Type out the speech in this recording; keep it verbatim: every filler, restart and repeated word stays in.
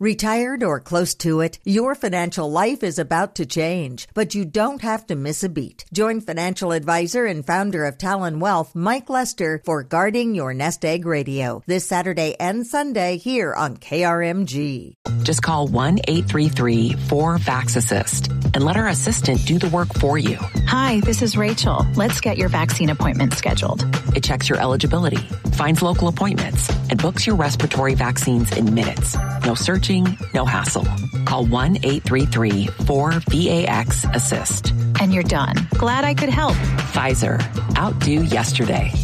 Retired or close to it, your financial life is about to change, but you don't have to miss a beat. Join financial advisor and founder of Talon Wealth, Mike Lester, for Guarding Your Nest Egg Radio this Saturday and Sunday here on K R M G. Just call one eight three three four vax assist and let our assistant do the work for you. Hi, this is Rachel. Let's get your vaccine appointment scheduled. It checks your eligibility, finds local appointments, and books your respiratory vaccines in minutes. No searching, no hassle. Call one eight three three four V A X assist. And you're done. Glad I could help. Pfizer. Outdo yesterday.